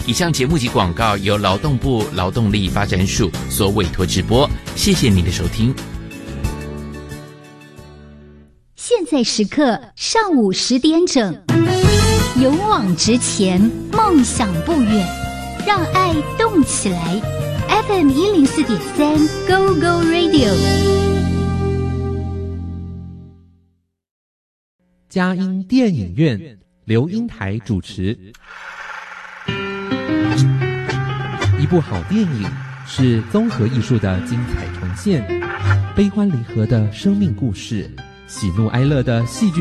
以上节目及广告由劳动部劳动力发展署所委托直播，谢谢您的收听。 现在时刻上午10点整，勇往直前，梦想不远，让爱动起来。FM 104.3 Go Go Radio。 佳音电影院，刘英台主持。一部好电影是综合艺术的精彩重现，悲欢离合的生命故事，喜怒哀乐的戏剧